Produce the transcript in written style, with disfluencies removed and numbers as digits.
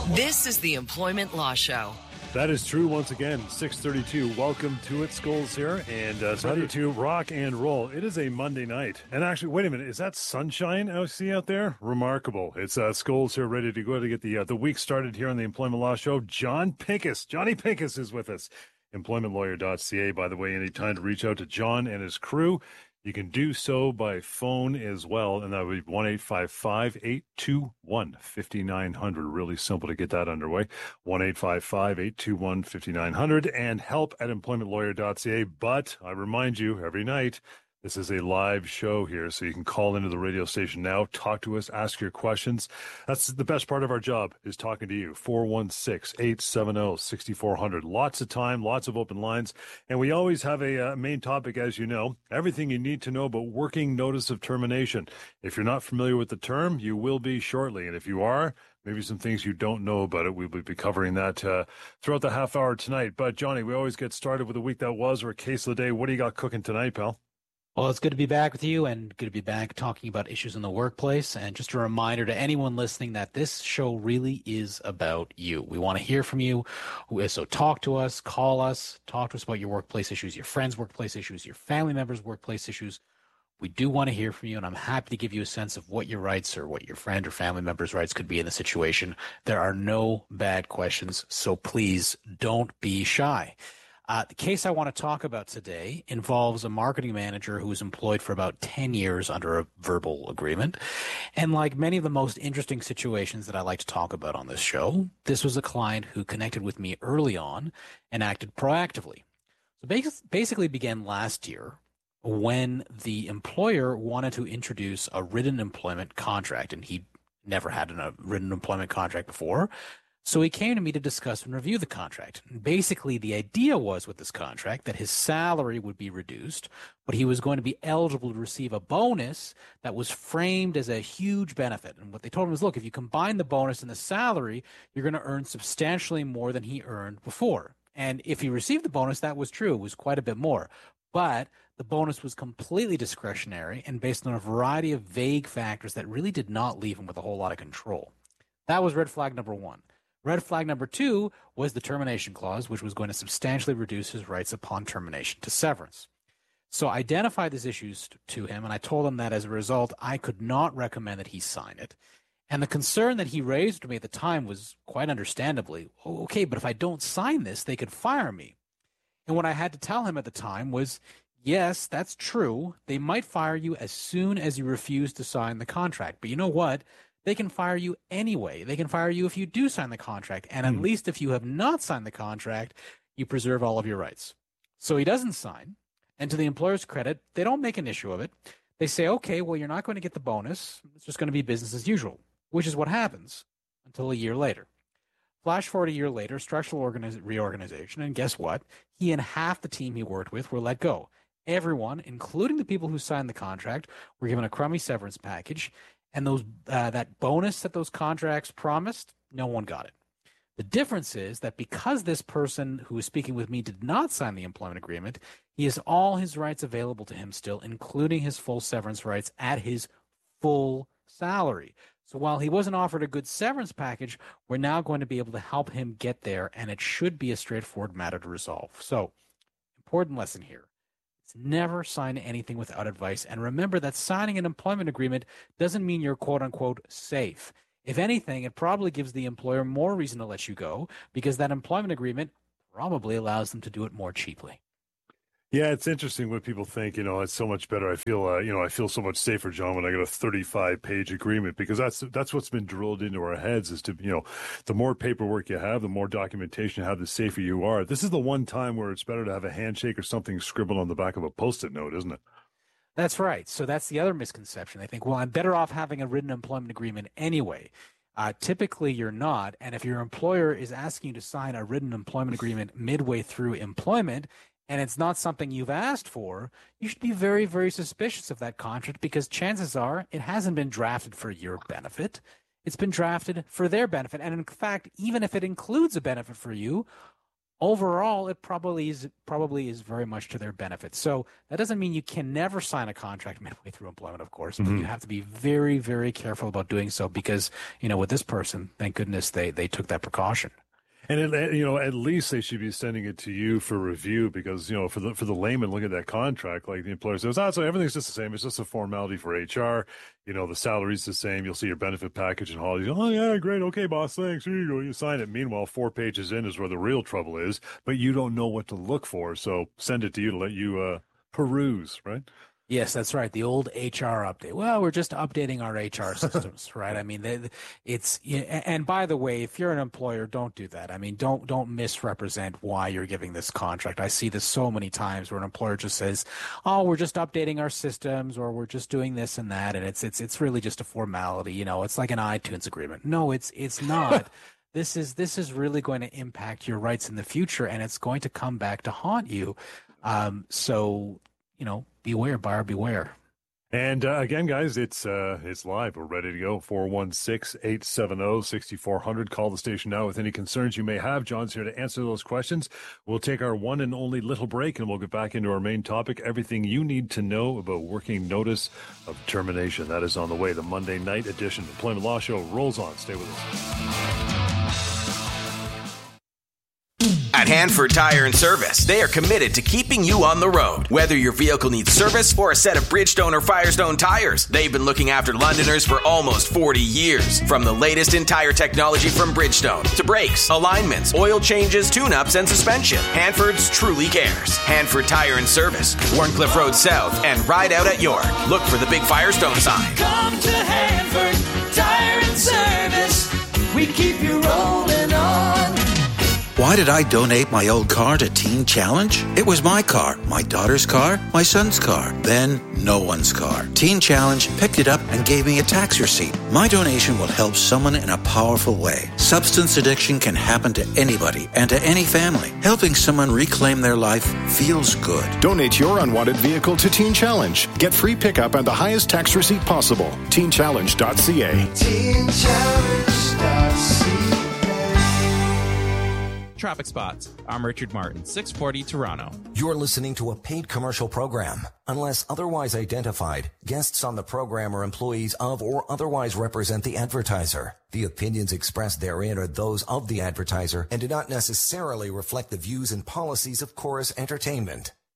This is the Employment Law Show. That is true once again. 6:32. Welcome to it. Scholes here, and ready to rock and roll. It is a Monday night, and actually, wait a minute, is that sunshine I see out there? Remarkable. It's Scholes here, ready to go to get the week started here on the Employment Law Show. Johnny Pincus is with us. EmploymentLawyer.ca. By the way, any time to reach out to John and his crew, you can do so by phone as well, and that would be 1-855-821-5900. Really simple to get that underway. 1-855-821-5900 and help at employmentlawyer.ca. But I remind you, every night, this is a live show here, so you can call into the radio station now, talk to us, ask your questions. That's the best part of our job, is talking to you. 416-870-6400. Lots of time, lots of open lines, and we always have a main topic, as you know, everything you need to know about working notice of termination. If you're not familiar with the term, you will be shortly, and if you are, maybe some things you don't know about it. We will be covering that throughout the half hour tonight. But, Johnny, we always get started with a week that was or a case of the day. What do you got cooking tonight, pal? Well, it's good to be back with you and good to be back talking about issues in the workplace. And just a reminder to anyone listening that this show really is about you. We want to hear from you. So talk to us, call us, talk to us about your workplace issues, your friends' workplace issues, your family members' workplace issues. We do want to hear from you, and I'm happy to give you a sense of what your rights or what your friend or family member's rights could be in the situation. There are no bad questions, so please don't be shy. The case I want to talk about today involves a marketing manager who was employed for about 10 years under a verbal agreement. And like many of the most interesting situations that I like to talk about on this show, this was a client who connected with me early on and acted proactively. So basically began last year when the employer wanted to introduce a written employment contract, and he never had a written employment contract before. So he came to me to discuss and review the contract. Basically, the idea was with this contract that his salary would be reduced, but he was going to be eligible to receive a bonus that was framed as a huge benefit. And what they told him was, look, if you combine the bonus and the salary, you're going to earn substantially more than he earned before. And if he received the bonus, that was true. It was quite a bit more. But the bonus was completely discretionary and based on a variety of vague factors that really did not leave him with a whole lot of control. That was red flag number one. Red flag number two was the termination clause, which was going to substantially reduce his rights upon termination to severance. So I identified these issues to him, and I told him that as a result, I could not recommend that he sign it. And the concern that he raised to me at the time was quite understandably, okay, but if I don't sign this, they could fire me. And what I had to tell him at the time was, yes, that's true. They might fire you as soon as you refuse to sign the contract. But you know what? They can fire you anyway. They can fire you if you do sign the contract. And at least if you have not signed the contract, you preserve all of your rights. So he doesn't sign. And to the employer's credit, they don't make an issue of it. They say, okay, well, you're not going to get the bonus. It's just going to be business as usual, which is what happens until a year later. Flash forward a year later, structural reorganization. And guess what? He and half the team he worked with were let go. Everyone, including the people who signed the contract, were given a crummy severance package. And those that bonus that those contracts promised, no one got it. The difference is that because this person who was speaking with me did not sign the employment agreement, he has all his rights available to him still, including his full severance rights at his full salary. So while he wasn't offered a good severance package, we're now going to be able to help him get there, and it should be a straightforward matter to resolve. So, important lesson here. Never sign anything without advice. And remember that signing an employment agreement doesn't mean you're quote unquote safe. If anything, it probably gives the employer more reason to let you go because that employment agreement probably allows them to do it more cheaply. Yeah, it's interesting what people think, it's so much better. I feel, I feel so much safer, John, when I get a 35-page agreement, because that's what's been drilled into our heads is to, the more paperwork you have, the more documentation you have, the safer you are. This is the one time where it's better to have a handshake or something scribbled on the back of a Post-it note, isn't it? That's right. So that's the other misconception. They think, well, I'm better off having a written employment agreement anyway. Typically, you're not. And if your employer is asking you to sign a written employment agreement midway through employment, and it's not something you've asked for, you should be very, very suspicious of that contract because chances are it hasn't been drafted for your benefit. It's been drafted for their benefit. And in fact, even if it includes a benefit for you, overall, it probably is very much to their benefit. So that doesn't mean you can never sign a contract midway through employment, of course, but you have to be very, very careful about doing so because, with this person, thank goodness they took that precaution. And at least they should be sending it to you for review because for the layman, look at that contract. Like the employer says, so everything's just the same. It's just a formality for HR. The salary's the same. You'll see your benefit package and holidays. Oh yeah, great. Okay, boss. Thanks. Here you go. You sign it. Meanwhile, 4 pages in is where the real trouble is. But you don't know what to look for, so send it to you to let you peruse. Right. Yes, that's right. The old HR update. Well, we're just updating our HR systems, right? I mean, and by the way, if you're an employer, don't do that. I mean, don't misrepresent why you're giving this contract. I see this so many times where an employer just says, "Oh, we're just updating our systems," or "We're just doing this and that," and it's really just a formality. It's like an iTunes agreement. No, it's not. This is really going to impact your rights in the future, and it's going to come back to haunt you. So. Beware, buyer beware. And again, guys, it's live. We're ready to go. 416-870-6400. Call the station now with any concerns you may have. John's here to answer those questions. We'll take our one and only little break, and we'll get back into our main topic, everything you need to know about working notice of termination. That is on the way. The Monday night edition of Employment Law Show rolls on. Stay with us. At Hanford Tire and Service, they are committed to keeping you on the road. Whether your vehicle needs service or a set of Bridgestone or Firestone tires, they've been looking after Londoners for almost 40 years. From the latest in tire technology from Bridgestone to brakes, alignments, oil changes, tune-ups, and suspension, Hanford's truly cares. Hanford Tire and Service, Warncliffe Road South, and Ride Out at York. Look for the big Firestone sign. Come to Hanford Tire and Service. We keep you rolling on. Why did I donate my old car to Teen Challenge? It was my car, my daughter's car, my son's car, then no one's car. Teen Challenge picked it up and gave me a tax receipt. My donation will help someone in a powerful way. Substance addiction can happen to anybody and to any family. Helping someone reclaim their life feels good. Donate your unwanted vehicle to Teen Challenge. Get free pickup and the highest tax receipt possible. TeenChallenge.ca. TeenChallenge.ca. Traffic Spots. I'm Richard Martin, 640 Toronto. You're listening to a paid commercial program. Unless otherwise identified, guests on the program are employees of or otherwise represent the advertiser. The opinions expressed therein are those of the advertiser and do not necessarily reflect the views and policies of Chorus Entertainment.